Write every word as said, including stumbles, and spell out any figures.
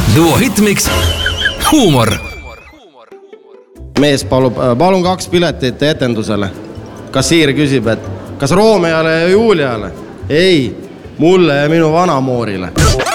Duo Hitmix, huumor. Mees palub, palun kaks piletit etendusele. Kassiir küsib, et kas Roomeale ja Juliale? Ei, mulle ja minu vanamoorile.